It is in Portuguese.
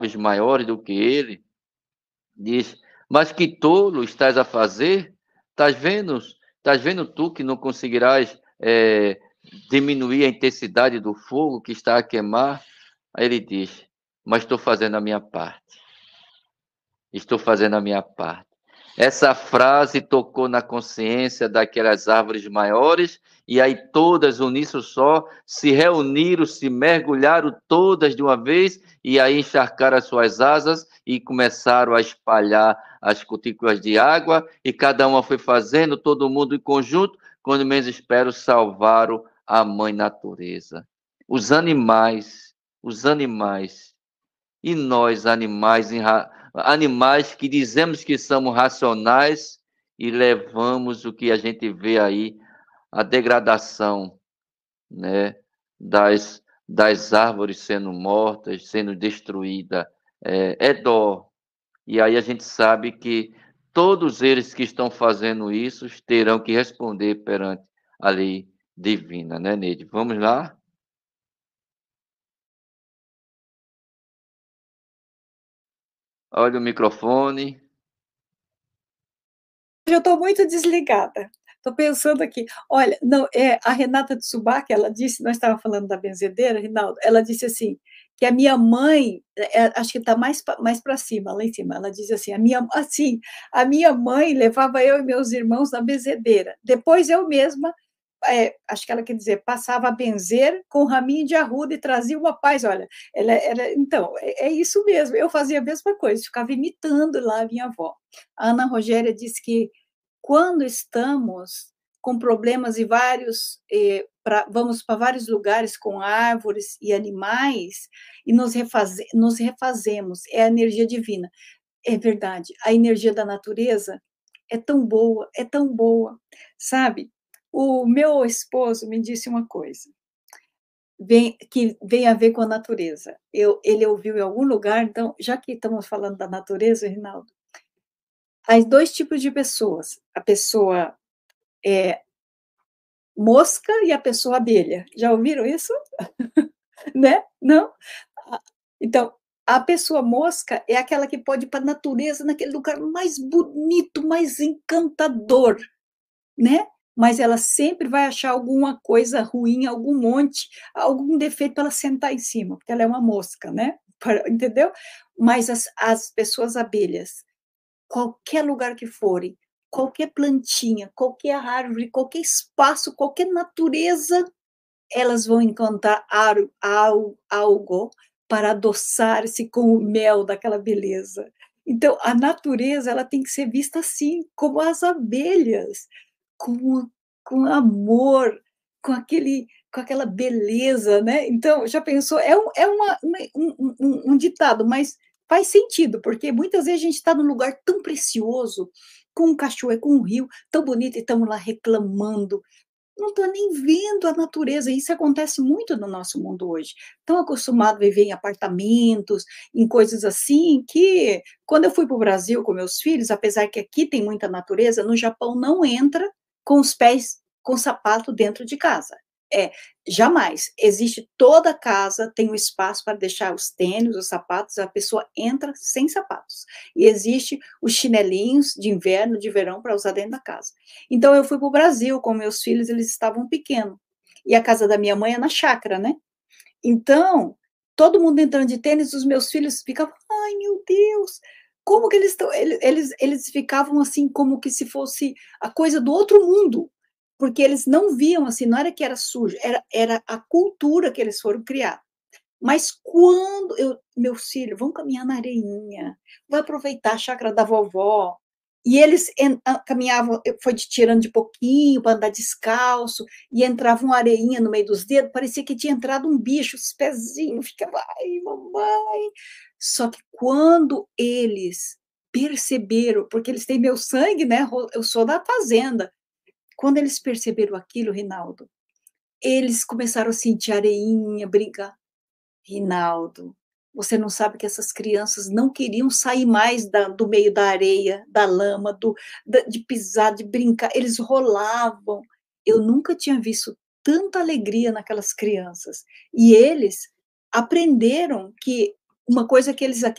maiores do que ele, diz, mas que tolo estás a fazer? Estás vendo tu que não conseguirás diminuir a intensidade do fogo que está a queimar? Aí ele diz, mas estou fazendo a minha parte. Estou fazendo a minha parte. Essa frase tocou na consciência daquelas árvores maiores, e aí todas, uniço só, se reuniram, se mergulharam todas de uma vez, e aí encharcaram as suas asas e começaram a espalhar as gotículas de água, e cada uma foi fazendo, todo mundo em conjunto, quando menos espero, salvaram a mãe natureza. Os animais, e nós, animais que dizemos que somos racionais e levamos o que a gente vê aí, a degradação, né, das árvores sendo mortas, sendo destruída, é dó. E aí a gente sabe que todos eles que estão fazendo isso terão que responder perante a lei divina, né, Neide? Vamos lá? Olha o microfone. Eu estou muito desligada. Estou pensando aqui. Olha, não, a Renata de Subac, ela disse, nós estávamos falando da benzedeira, Rinaldo, ela disse assim, que a minha mãe, acho que está mais para cima, lá em cima, ela disse assim, a minha mãe levava eu e meus irmãos na benzedeira. Depois eu mesma, acho que ela quer dizer, passava a benzer com um raminho de arruda e trazia uma paz. Olha, ela era, então, isso mesmo, eu fazia a mesma coisa, ficava imitando lá a minha avó. A Ana Rogéria disse que quando estamos com problemas e vamos para vários lugares com árvores e animais e nos refazemos, é a energia divina. É verdade, a energia da natureza é tão boa, sabe? O meu esposo me disse uma coisa, que vem a ver com a natureza. Ele ouviu em algum lugar, então, já que estamos falando da natureza, Rinaldo, há dois tipos de pessoas. A pessoa mosca e a pessoa abelha. Já ouviram isso? Né? Não? Então, a pessoa mosca é aquela que pode ir para a natureza, naquele lugar mais bonito, mais encantador, né? Mas ela sempre vai achar alguma coisa ruim, algum monte, algum defeito para ela sentar em cima, porque ela é uma mosca, né? Entendeu? Mas as pessoas abelhas, qualquer lugar que forem, qualquer plantinha, qualquer árvore, qualquer espaço, qualquer natureza, elas vão encontrar algo para adoçar-se com o mel daquela beleza. Então, a natureza ela tem que ser vista assim, como as abelhas, com, com amor, com aquela beleza, né? Então, já pensou? Um ditado, mas faz sentido, porque muitas vezes a gente está num lugar tão precioso, com um cachoeiro, com um rio tão bonito, e estamos lá reclamando, não estou nem vendo a natureza. Isso acontece muito no nosso mundo hoje. Estão acostumados a viver em apartamentos, em coisas assim, que quando eu fui para o Brasil com meus filhos, apesar que aqui tem muita natureza, no Japão não entra com os pés com sapato dentro de casa. Jamais. Existe toda casa, tem um espaço para deixar os tênis, os sapatos, a pessoa entra sem sapatos. E existe os chinelinhos de inverno, de verão, para usar dentro da casa. Então, eu fui para o Brasil com meus filhos, eles estavam pequenos. E a casa da minha mãe é na chácara, né? Então, todo mundo entrando de tênis, os meus filhos ficavam, ai, meu Deus, como que eles estão? Eles ficavam assim, como que se fosse a coisa do outro mundo, porque eles não viam assim, não era que era sujo, era a cultura que eles foram criar. Mas quando meus filhos vão caminhar na areinha, vão aproveitar a chácara da vovó, e eles caminhavam, foi tirando de pouquinho para andar descalço, e entrava uma areinha no meio dos dedos, parecia que tinha entrado um bicho, os pezinhos, ficava, ai, mamãe. Só que quando eles perceberam, porque eles têm meu sangue, né? Eu sou da fazenda. Quando eles perceberam aquilo, Rinaldo, eles começaram a sentir areinha, brincar. Rinaldo, você não sabe que essas crianças não queriam sair mais do meio da areia, da lama, de pisar, de brincar, eles rolavam. Eu nunca tinha visto tanta alegria naquelas crianças. E eles aprenderam que uma coisa que eles